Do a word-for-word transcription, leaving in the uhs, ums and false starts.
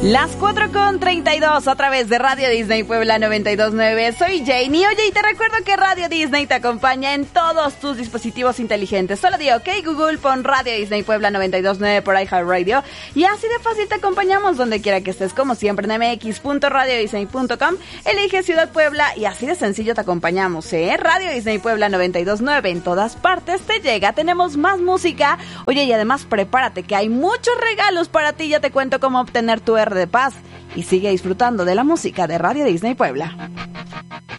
Las cuatro con treinta y dos a través de Radio Disney Puebla noventa y dos punto nueve. Soy Janie. Oye, y te recuerdo que Radio Disney te acompaña en todos tus dispositivos inteligentes. Solo di OK Google, pon Radio Disney Puebla noventa y dos punto nueve por iHeartRadio y así de fácil te acompañamos donde quiera que estés, como siempre en m x punto radio disney punto com. Elige Ciudad Puebla y así de sencillo te acompañamos, ¿eh? Radio Disney Puebla noventa y dos punto nueve en todas partes te llega. Tenemos más música. Oye, y además prepárate que hay muchos regalos para ti. Ya te cuento cómo obtener tu R de Paz y sigue disfrutando de la música de Radio Disney Puebla.